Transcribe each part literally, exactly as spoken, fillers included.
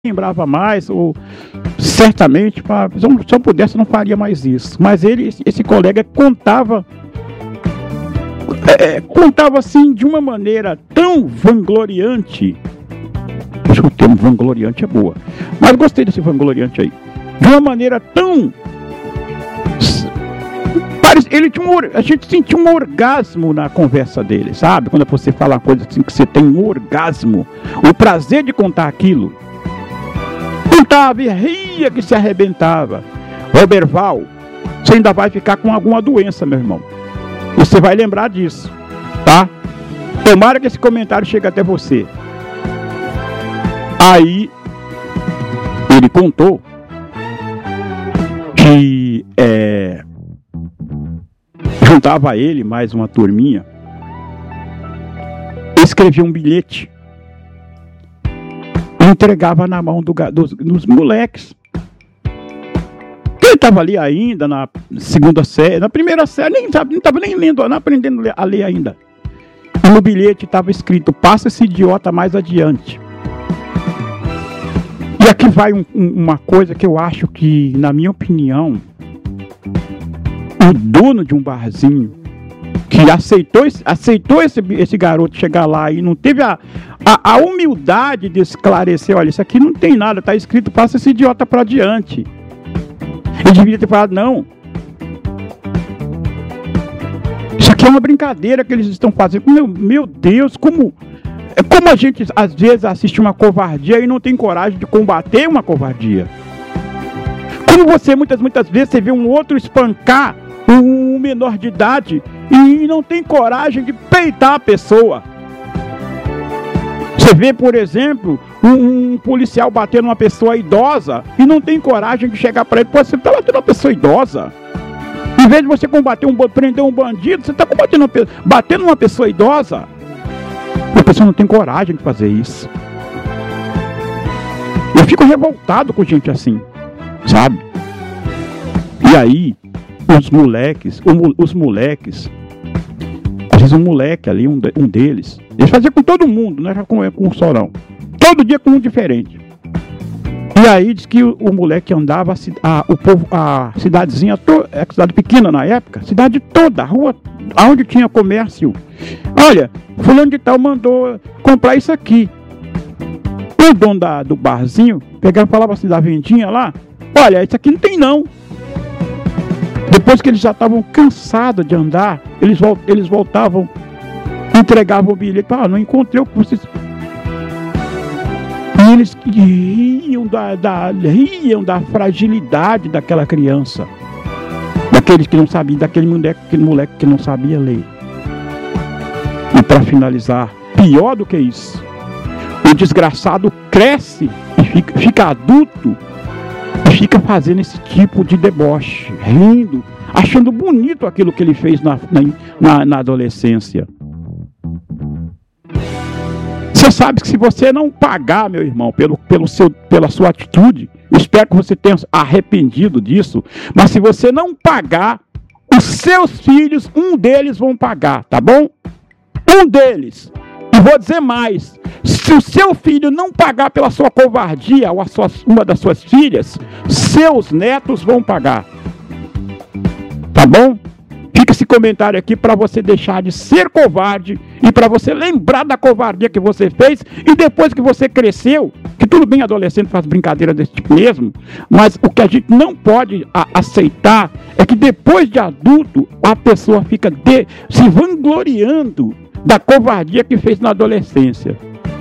lembrava mais, ou certamente, pra, se eu pudesse, eu não faria mais isso. Mas ele, esse, esse colega, contava, é, contava assim, de uma maneira tão vangloriante. Acho que o termo vangloriante é boa, mas gostei desse vangloriante aí. De uma maneira tão... Ele tinha um, a gente sentia um orgasmo na conversa dele, sabe? Quando você fala uma coisa assim, que você tem um orgasmo, o prazer de contar aquilo. Contava e ria que se arrebentava. Roberval, você ainda vai ficar com alguma doença, meu irmão. Você vai lembrar disso, tá? Tomara que esse comentário chegue até você. Aí, ele contou que é, juntava ele mais uma turminha, escrevia um bilhete, entregava na mão do, dos, dos moleques. Ele estava ali ainda na segunda série, na primeira série, nem estava nem lendo, não aprendendo a ler ainda. E no bilhete estava escrito: passa esse idiota mais adiante. E aqui vai um, um, uma coisa que eu acho que, na minha opinião, o dono de um barzinho que aceitou, aceitou esse, esse garoto chegar lá e não teve a, a, a humildade de esclarecer: olha, isso aqui não tem nada, está escrito passa esse idiota para adiante. Ele deveria ter falado: não, isso aqui é uma brincadeira que eles estão fazendo. Meu, meu Deus, como, como a gente às vezes assiste uma covardia e não tem coragem de combater uma covardia. Como você muitas, muitas vezes você vê um outro espancar um menor de idade e não tem coragem de peitar a pessoa. Você vê, por exemplo, um, um policial batendo uma pessoa idosa e não tem coragem de chegar para ele: pô, você está batendo uma pessoa idosa. Em vez de você combater um, prender um bandido, você está combatendo uma, batendo uma pessoa idosa. A pessoa não tem coragem de fazer isso. Eu fico revoltado com gente assim, sabe? E aí, os moleques, os moleques, às vezes um moleque ali, um, um deles, eles faziam com todo mundo, não era com, com o Sorão. Todo dia com um diferente. E aí diz que o, o moleque andava, a, o povo, a cidadezinha, to, é cidade pequena na época, cidade toda, a rua, onde tinha comércio. Olha, fulano de tal mandou comprar isso aqui. O dono da, do barzinho pegava e falava assim da vendinha lá: olha, isso aqui não tem não. Depois que eles já estavam cansados de andar, eles, eles voltavam, entregavam o bilhete: ah, não encontrei o que vocês... E eles riam da, da, riam da fragilidade daquela criança, daqueles que não sabiam, daquele moleque, aquele moleque que não sabia ler. E para finalizar, pior do que isso, o desgraçado cresce e fica, fica adulto e fica fazendo esse tipo de deboche, rindo, achando bonito aquilo que ele fez na, na, na adolescência. Você sabe que se você não pagar, meu irmão, pelo, pelo seu, pela sua atitude, espero que você tenha arrependido disso, mas se você não pagar, os seus filhos, um deles vão pagar, tá bom? Um deles. E vou dizer mais: se o seu filho não pagar pela sua covardia, ou a sua, uma das suas filhas, seus netos vão pagar. Tá bom? Fica esse comentário aqui para você deixar de ser covarde e para você lembrar da covardia que você fez e depois que você cresceu, que tudo bem, adolescente faz brincadeira desse tipo mesmo, mas o que a gente não pode a, aceitar é que depois de adulto a pessoa fica de, se vangloriando da covardia que fez na adolescência.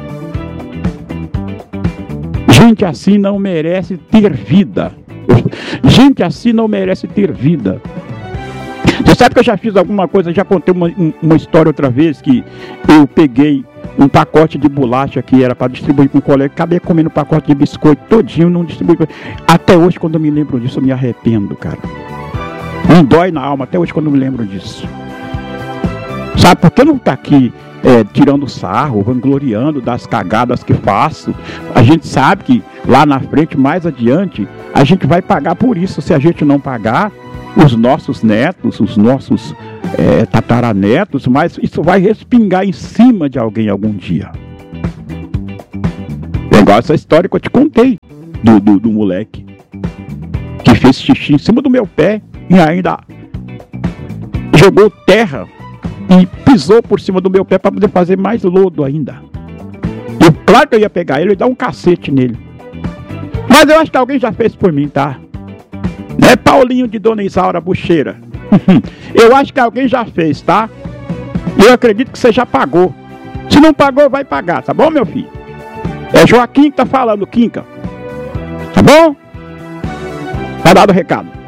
Gente assim não merece ter vida. Gente assim não merece ter vida. Você sabe que eu já fiz alguma coisa, já contei uma, uma história outra vez, que eu peguei um pacote de bolacha que era para distribuir com um colega, acabei comendo um pacote de biscoito todinho, não distribuí. Até hoje, quando eu me lembro disso, eu me arrependo, cara. Me dói na alma, até hoje, quando eu me lembro disso. Sabe, porque eu não estou aqui é, tirando sarro, vangloriando das cagadas que faço. A gente sabe que lá na frente, mais adiante, a gente vai pagar por isso. Se a gente não pagar, os nossos netos, os nossos é, tataranetos, mas isso vai respingar em cima de alguém algum dia. Igual essa história que eu te contei do, do, do moleque que fez xixi em cima do meu pé e ainda jogou terra e pisou por cima do meu pé para poder fazer mais lodo ainda. E claro que eu ia pegar ele e dar um cacete nele. Mas eu acho que alguém já fez por mim, tá? Não é Paulinho de Dona Isaura Bucheira. Eu acho que alguém já fez, tá? E eu acredito que você já pagou. Se não pagou, vai pagar, tá bom, meu filho? É Joaquim que tá falando, Quinca. Tá bom? Tá dado o recado.